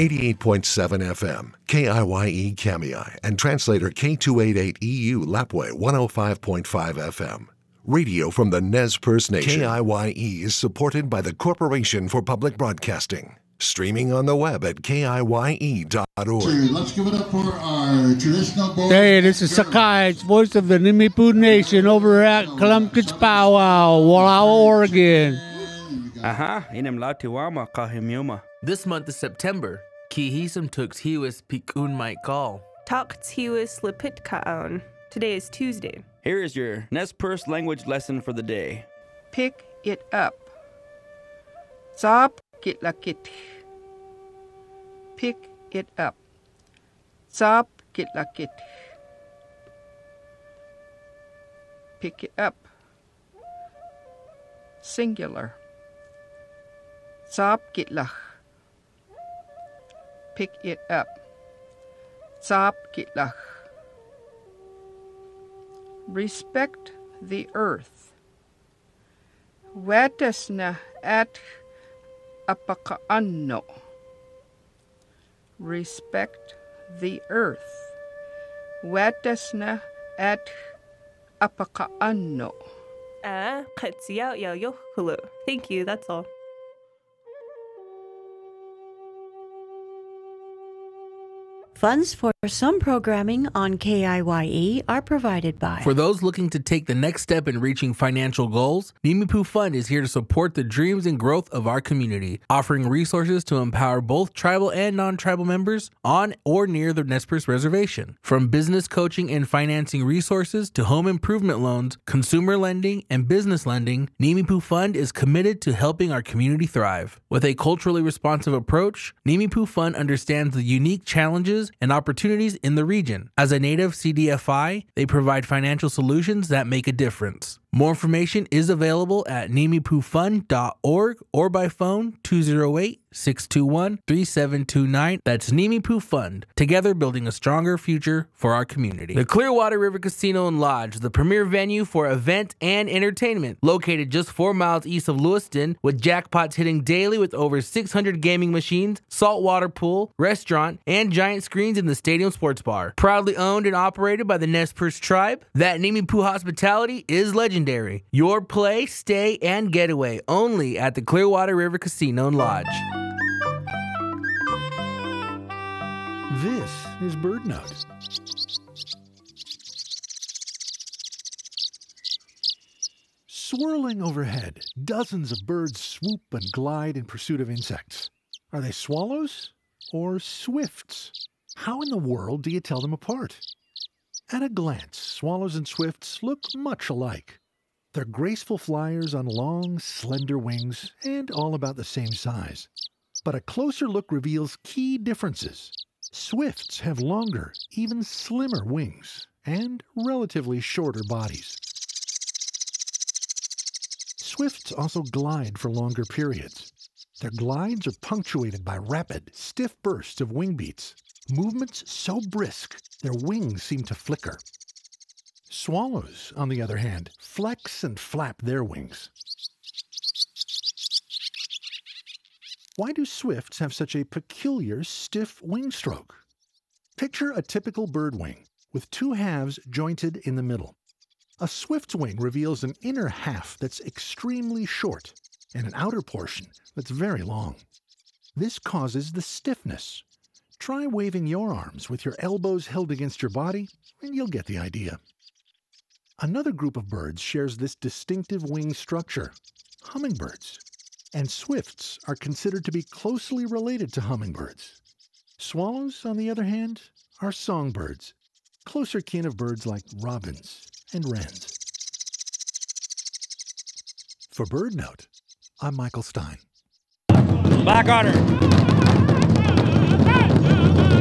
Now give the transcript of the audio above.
88.7 FM, KIYE Kamiai, and translator K288EU Lapway 105.5 FM. Radio from the Nez Perce Nation. KIYE is supported by the Corporation for Public Broadcasting. Streaming on the web at KIYE.org. Let's give it up for our traditional board. Hey, this is Sakai, voice of the Nimipu Nation over at Klumpkins Powwow, Wallowa, Oregon. Inem Latiwama Kahimiuma. This month is September. Kihisam Tux Hiwis Pikun might call. Talks Hiwis Lipit Kaon. Today is Tuesday. Here is your Nez Perce language lesson for the day. Pick it up. Zop Gitlakit. Pick it up. Zop Gitlakit. Pick it up. Singular. Zop Gitlach. Pick it up. Zop Gitlach. Respect the earth. Wetasna at apakaano. Respect the earth. Wetasna at apakaano. Thank you, that's all. Funds for some programming on KIYE are provided by. For those looking to take the next step in reaching financial goals, Nimipu Fund is here to support the dreams and growth of our community, offering resources to empower both tribal and non-tribal members on or near the Nez Perce Reservation. From business coaching and financing resources to home improvement loans, consumer lending, and business lending, Nimipu Fund is committed to helping our community thrive. With a culturally responsive approach, Nimipu Fund understands the unique challenges and opportunities in the region. As a native CDFI, they provide financial solutions that make a difference. More information is available at nimipufund.org or by phone 208-621-3729. That's Nimipu Fund, together building a stronger future for our community. The Clearwater River Casino and Lodge, the premier venue for event and entertainment, located just 4 miles east of Lewiston, with jackpots hitting daily with over 600 gaming machines, saltwater pool, restaurant, and giant screens in the stadium sports bar. Proudly owned and operated by the Nez Perce tribe, that Nimipu hospitality is legendary. Your play, stay, and getaway only at the Clearwater River Casino and Lodge. This is BirdNote. Swirling overhead, dozens of birds swoop and glide in pursuit of insects. Are they swallows or swifts? How in the world do you tell them apart? At a glance, swallows and swifts look much alike. They're graceful flyers on long, slender wings and all about the same size. But a closer look reveals key differences. Swifts have longer, even slimmer wings and relatively shorter bodies. Swifts also glide for longer periods. Their glides are punctuated by rapid, stiff bursts of wing beats, movements so brisk their wings seem to flicker. Swallows, on the other hand, flex and flap their wings. Why do swifts have such a peculiar stiff wing stroke? Picture a typical bird wing with 2 halves jointed in the middle. A swift's wing reveals an inner half that's extremely short and an outer portion that's very long. This causes the stiffness. Try waving your arms with your elbows held against your body, and you'll get the idea. Another group of birds shares this distinctive wing structure, hummingbirds. And swifts are considered to be closely related to hummingbirds. Swallows, on the other hand, are songbirds, closer kin of birds like robins and wrens. For BirdNote, I'm Michael Stein. Back on her.